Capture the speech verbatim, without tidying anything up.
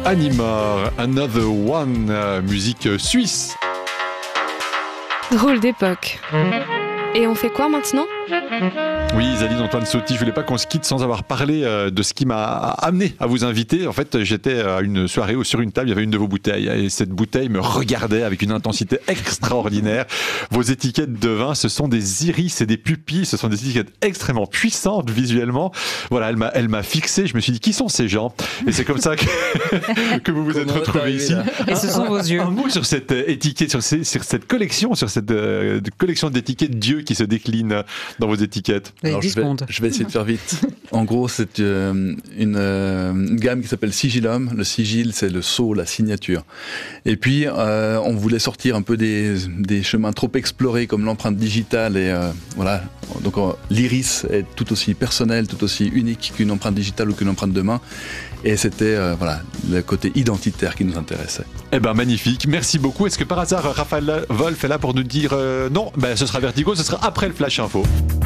Anymore, Another One, euh, musique suisse. Drôle d'époque. Et on fait quoi maintenant ? Oui, Isaline, Antoine Sauty, je voulais pas qu'on se quitte sans avoir parlé euh, de ce qui m'a amené à vous inviter. En fait, j'étais à une soirée où sur une table, il y avait une de vos bouteilles. Et cette bouteille me regardait avec une intensité extraordinaire. Vos étiquettes de vin, ce sont des iris et des pupilles. Ce sont des étiquettes extrêmement puissantes visuellement. Voilà, elle m'a, elle m'a fixé. Je me suis dit, qui sont ces gens ? Et c'est comme ça que, que vous vous êtes retrouvés ici. Et ce sont vos yeux. Un mot sur cette étiquette, sur, ces, sur cette collection, sur cette euh, collection d'étiquettes Dieu qui se décline dans vos étiquettes. Alors, je, vais, je vais essayer de faire vite. En gros, c'est euh, une, euh, une gamme qui s'appelle Sigillum. Le sigil, c'est le sceau, la signature. Et puis, euh, on voulait sortir un peu des, des chemins trop explorés comme l'empreinte digitale. Et euh, voilà. Donc, euh, l'iris est tout aussi personnel, tout aussi unique qu'une empreinte digitale ou qu'une empreinte de main. Et c'était euh, voilà, le côté identitaire qui nous intéressait. Eh ben magnifique, merci beaucoup. Est-ce que par hasard Raphaël Wolf est là pour nous dire euh, non, ben, ce sera Vertigo, ce sera après le Flash Info.